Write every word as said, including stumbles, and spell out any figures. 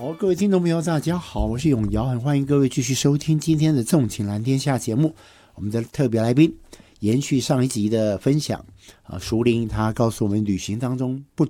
好，各位听众朋友大家好，我是永尧，很欢迎各位继续收听今天的纵情蓝天下节目。我们的特别来宾延续上一集的分享啊，淑玲她告诉我们旅行当中不